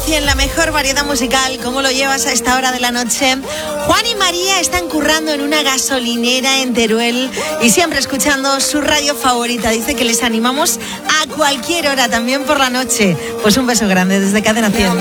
100%, la mejor variedad musical. ¿Cómo lo llevas a esta hora de la noche? Juan y María están currando en una gasolinera en Teruel y siempre escuchando su radio favorita. Dice que les animamos a cualquier hora, también por la noche. Pues un beso grande desde Cadena 100.